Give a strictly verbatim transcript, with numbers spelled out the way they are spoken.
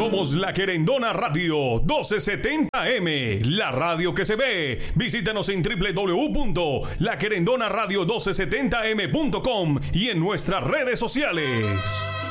Somos La Querendona Radio doce setenta M, la radio que se ve. Visítanos en doble u doble u doble u punto la querendona radio doce setenta m punto com y en nuestras redes sociales.